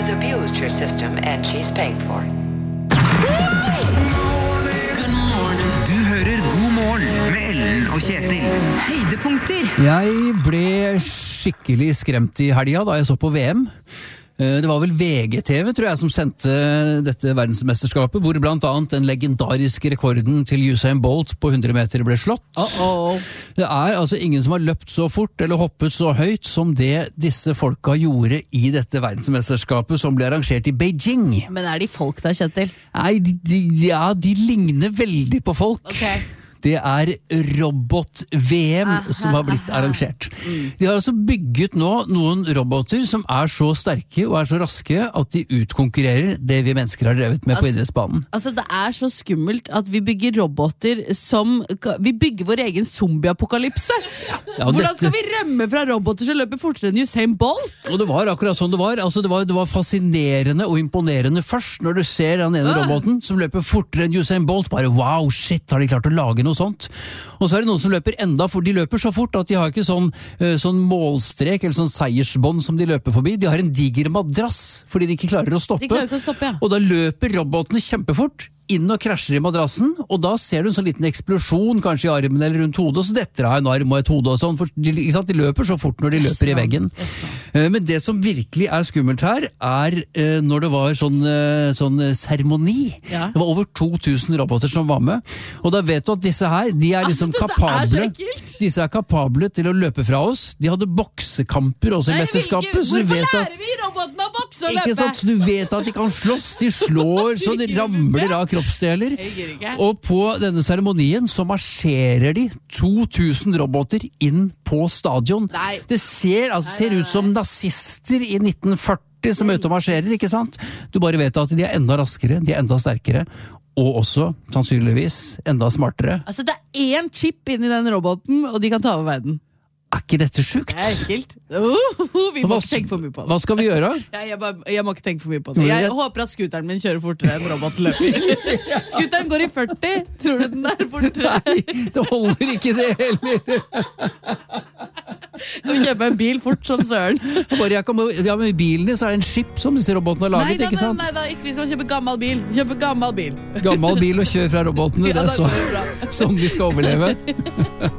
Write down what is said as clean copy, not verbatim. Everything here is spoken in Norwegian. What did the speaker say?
has abused her system and she's paying for it. Du hører God morgen med Ellen og Kjetil. Høydepunkter. Jeg ble skikkelig skremt i helga da jeg så på VM. Det var vel VGTV, tror jeg, som sendte dette verdensmesterskapet, hvor blant annet den legendariske rekorden til Usain Bolt på 100 meter ble slått. Det er altså ingen som har løpt så fort eller hoppet så høyt som det disse folka gjorde i dette verdensmesterskapet som ble arrangert i Beijing. Men er de folk da, Kjetil? Nei, de ligner veldig på folk. Ok. Det er robot-VM som har blitt arrangert. De har altså bygget nå noen roboter som er så sterke og er så raske at de utkonkurrerer det vi mennesker har drevet med på idrettsbanen. Altså, det er så skummelt at vi bygger roboter som... Vi bygger vår egen zombie-apokalypse. Hvordan skal vi rømme fra roboter som løper fortere enn Usain Bolt? Og det var akkurat sånn det var. Altså, det var fascinerende og imponerende først når du ser den ene roboten som løper fortere enn Usain Bolt. Bare wow, shit, har de klart å lage noe sånt. Og så er det noen som løper de løper så fort at de har ikke sånn målstrek eller sånn seiersbånd som de løper forbi. De har en diger madrass fordi de ikke klarer å stoppe. De klarer ikke å stoppe, ja. Og da løper robotene kjempefort inn og krasjer i madrassen, og da ser du en sånn liten eksplosjon, kanskje i armen eller rundt hodet, og så detter av en arm og et hode og sånn, for de løper så fort når de løper i veggen. Men det som virkelig er skummelt her, er når det var sånn seremoni. Ja. Det var over 2000 roboter som var med, og da vet du at disse her, de er liksom disse er kapable til å løpe fra oss. De hadde boksekamper også i mesterskapet. Hvorfor lærer vi robotene å bokse og løpe? Så du vet at de kan slåss, de slår så det ramler av kroppsdeler. Og på denne seremonien så marsjerer de 2000 roboter inn på stadion. Det ser ut som nazister i 1940 som er ute og marsjerer, ikke sant? Du bare vet at de er enda raskere, de er enda sterkere, og også, sannsynligvis, enda smartere. Altså, det er én chip inni den roboten, og de kan ta over verden. Er ikke dette sjukt? Det er ekkelt. Vi må ikke tenke for mye på det. Hva skal vi gjøre? Jeg må ikke tenke for mye på det. Jeg håper at skuteren min kjører fortere enn robotløper. Skuteren går i 40. Tror du den er fortere? Nei, det holder ikke det heller. Du kjøper en bil fort som søren. Med bilen din så er det en skip som disse robotene har laget, ikke sant? Nei, ikke vi skal kjøpe gammel bil. Gammel bil og kjør fra robotene, det er sånn de skal overleve.